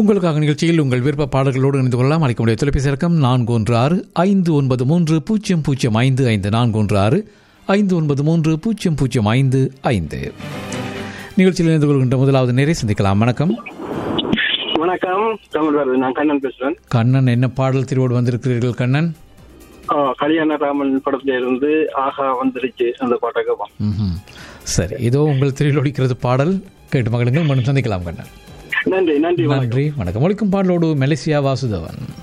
உங்களுக்காக நிகழ்ச்சியில் உங்கள் விருப்ப பாடல்களோடு இணைந்து கொள்ளலாம். அழைக்க முடிய தொலைபேசி இலக்கம் 416-593-0055 416-593-0055. நிகழ்ச்சியில் இணைந்து கொள்கின்ற முதலாவது நேரை சந்திக்கலாம். வணக்கம். வணக்கம், நான் கண்ணன் பேசுறேன். கண்ணன், என்ன பாடல் திருவோடு வந்திருக்கிறீர்கள் கண்ணன்? கல்யாணராமன் படத்துல இருந்து ஆகா வந்துருச்சு அந்த பாட்டை. சரி, இதோ உங்கள் திரையில் ஒலிக்கிறது பாடல். கேட்டு மகளுங்கள். மனு சந்திக்கலாம் கண்ணன். நன்றி. நன்றி, வணக்கம். ஒழிக்கும் பாடலோடு மெலிசியா வாசுதவன்.